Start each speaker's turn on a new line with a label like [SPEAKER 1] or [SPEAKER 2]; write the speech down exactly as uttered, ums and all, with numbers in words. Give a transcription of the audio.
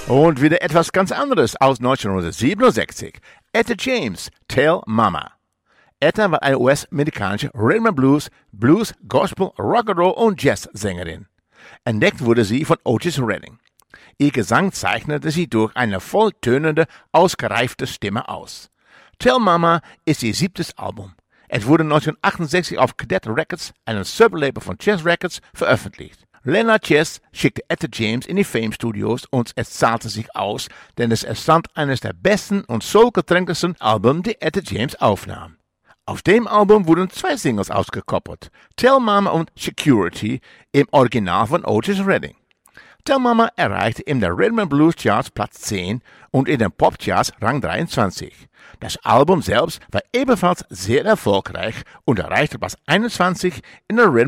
[SPEAKER 1] Und wieder etwas ganz anderes aus neunzehnhundertsiebenundsechzig. Etta James, Tell Mama. Etta war eine U S-amerikanische Rhythm and Blues, Blues, Gospel, Rock'n'Roll und Jazz-Sängerin. Entdeckt wurde sie von Otis Redding. Ihr Gesang zeichnete sie durch eine volltönende, ausgereifte Stimme aus. Tell Mama ist ihr siebtes Album. Es wurde neunzehnhundertachtundsechzig auf Cadet Records, einem Sublabel von Chess Records, veröffentlicht. Leonard Chess schickte Etta James in die Fame Studios und es zahlte sich aus, denn es entstand eines der besten und soulgetränktesten Alben, die Etta James aufnahm. Auf dem Album wurden zwei Singles ausgekoppelt, Tell Mama und Security, im Original von Otis Redding. Tell Mama erreichte in der Rhythm and Blues Charts Platz zehn und in den Pop Charts Rang dreiundzwanzig. Das Album selbst war ebenfalls sehr erfolgreich und erreichte Platz einundzwanzig in der Rhythm